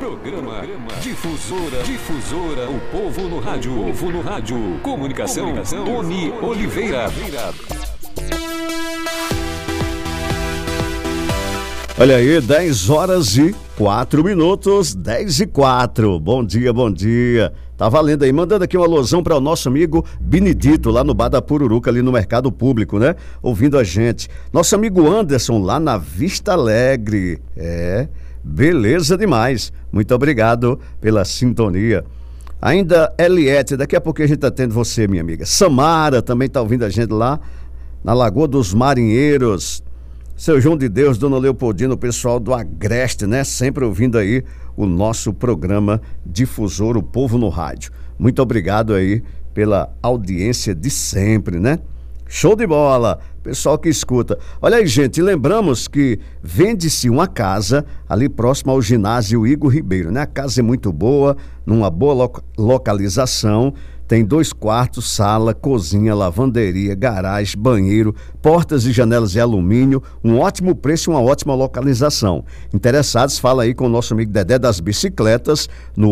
Programa Difusora, o povo no rádio. Comunicação, Tony Oliveira. Olha aí, 10h04, 10h04. Bom dia. Tá valendo aí, mandando aqui uma alusão para o nosso amigo Benedito, lá no Bar da Pururuca, ali no Mercado Público, né? Ouvindo a gente. Nosso amigo Anderson, lá na Vista Alegre. Beleza demais. Muito obrigado pela sintonia. Ainda Eliette, daqui a pouco a gente atende você, minha amiga. Samara também tá ouvindo a gente lá na Lagoa dos Marinheiros. Seu João de Deus, Dona Leopoldina, o pessoal do Agreste, né? Sempre ouvindo aí o nosso programa Difusor, o Povo no Rádio. Muito obrigado aí pela audiência de sempre, né? Show de bola, pessoal que escuta. Olha aí, gente, lembramos que vende-se uma casa ali próximo ao ginásio Igor Ribeiro, né? A casa é muito boa, numa boa localização. Tem 2 quartos, sala, cozinha, lavanderia, garagem, banheiro, portas e janelas de alumínio, um ótimo preço e uma ótima localização. Interessados, fala aí com o nosso amigo Dedé das Bicicletas no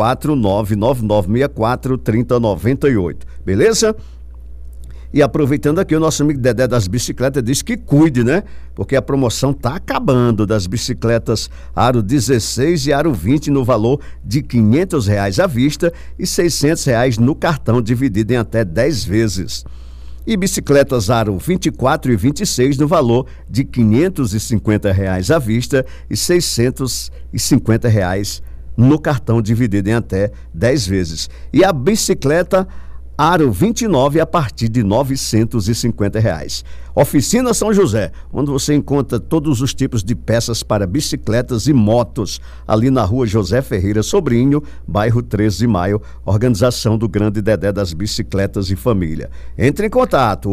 849-9964-3098. Beleza? E aproveitando aqui, o nosso amigo Dedé das Bicicletas diz que cuide, né? Porque a promoção tá acabando das bicicletas Aro 16 e Aro 20 no valor de R$500 à vista e R$600 no cartão, dividido em até 10 vezes. E bicicletas Aro 24 e 26 no valor de R$550 à vista e R$650 no cartão, dividido em até 10 vezes. E a bicicleta Aro 29 a partir de R$950. Oficina São José, onde você encontra todos os tipos de peças para bicicletas e motos, ali na rua José Ferreira Sobrinho, bairro 13 de Maio, organização do grande Dedé das Bicicletas e Família. Entre em contato,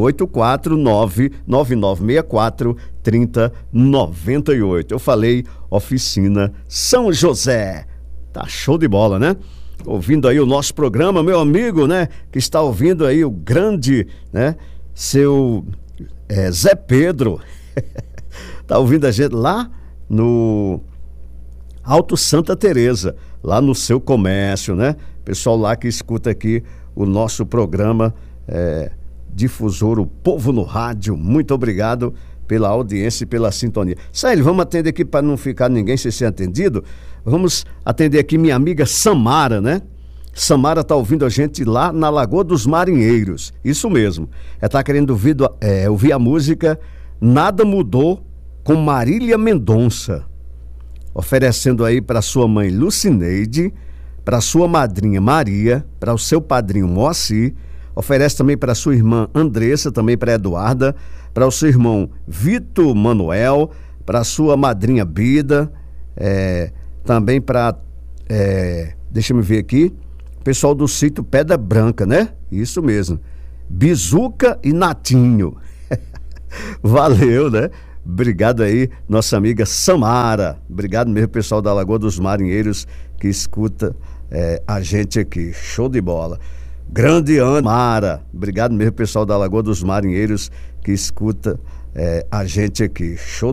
849-9964-3098. Eu falei Oficina São José. Tá show de bola, né? Ouvindo aí o nosso programa, meu amigo, né, que está ouvindo aí o grande, né, seu Zé Pedro, tá ouvindo a gente lá no Alto Santa Teresa, lá no seu comércio, né, pessoal lá que escuta aqui o nosso programa Difusor, o Povo no Rádio. Muito obrigado pela audiência e pela sintonia. Sério, vamos atender aqui para não ficar ninguém sem ser atendido. Vamos atender aqui minha amiga Samara, né? Samara tá ouvindo a gente lá na Lagoa dos Marinheiros. Isso mesmo. Ela tá querendo ouvir a música Nada Mudou com Marília Mendonça. Oferecendo aí para sua mãe Lucineide, para sua madrinha Maria, para o seu padrinho Moacir. Oferece também para sua irmã Andressa, também para Eduarda, para o seu irmão Vitor Manuel, para sua madrinha Bida, também para, deixa eu ver aqui, pessoal do sítio Pedra Branca, né? Isso mesmo, Bizuca e Natinho. Valeu, né? Obrigado aí, nossa amiga Samara. Obrigado mesmo, pessoal da Lagoa dos Marinheiros que escuta a gente aqui. Show de bola. Grande Ana Mara, obrigado mesmo, pessoal da Lagoa dos Marinheiros que escuta a gente aqui. Show.